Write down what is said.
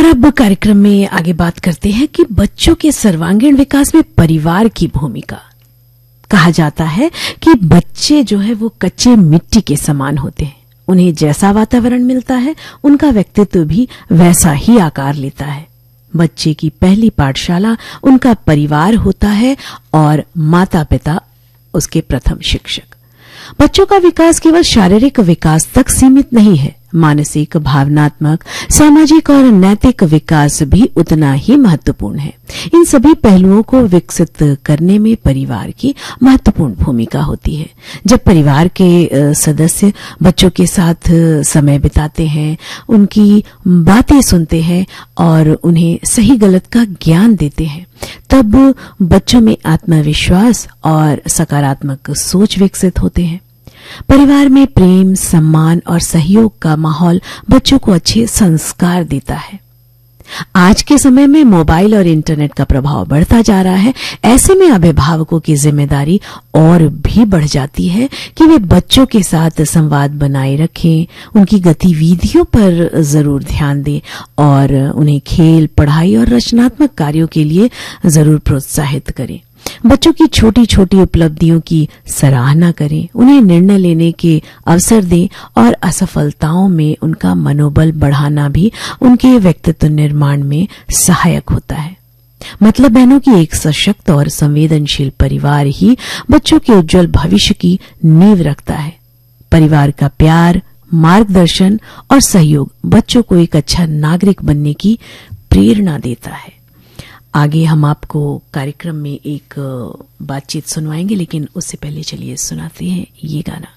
और अब कार्यक्रम में आगे बात करते हैं कि बच्चों के सर्वांगीण विकास में परिवार की भूमिका। कहा जाता है कि बच्चे जो है वो कच्चे मिट्टी के समान होते हैं। उन्हें जैसा वातावरण मिलता है उनका व्यक्तित्व भी वैसा ही आकार लेता है। बच्चे की पहली पाठशाला उनका परिवार होता है और माता पिता उसके प्रथम शिक्षक। बच्चों का विकास केवल शारीरिक विकास तक सीमित नहीं है। मानसिक, भावनात्मक, सामाजिक और नैतिक विकास भी उतना ही महत्वपूर्ण है। इन सभी पहलुओं को विकसित करने में परिवार की महत्वपूर्ण भूमिका होती है। जब परिवार के सदस्य बच्चों के साथ समय बिताते हैं, उनकी बातें सुनते हैं और उन्हें सही गलत का ज्ञान देते हैं, तब बच्चों में आत्मविश्वास और सकारात्मक सोच विकसित होते हैं। परिवार में प्रेम, सम्मान और सहयोग का माहौल बच्चों को अच्छे संस्कार देता है। आज के समय में मोबाइल और इंटरनेट का प्रभाव बढ़ता जा रहा है। ऐसे में अभिभावकों की जिम्मेदारी और भी बढ़ जाती है कि वे बच्चों के साथ संवाद बनाए रखें, उनकी गतिविधियों पर जरूर ध्यान दें और उन्हें खेल, पढ़ाई और रचनात्मक कार्यों के लिए जरूर प्रोत्साहित करें। बच्चों की छोटी छोटी उपलब्धियों की सराहना करें, उन्हें निर्णय लेने के अवसर दें और असफलताओं में उनका मनोबल बढ़ाना भी उनके व्यक्तित्व निर्माण में सहायक होता है। मतलब बहनों की एक सशक्त और संवेदनशील परिवार ही बच्चों के उज्जवल भविष्य की नींव रखता है। परिवार का प्यार, मार्गदर्शन और सहयोग बच्चों को एक अच्छा नागरिक बनने की प्रेरणा देता है। आगे हम आपको कार्यक्रम में एक बातचीत सुनवाएंगे, लेकिन उससे पहले चलिए सुनाते हैं ये गाना।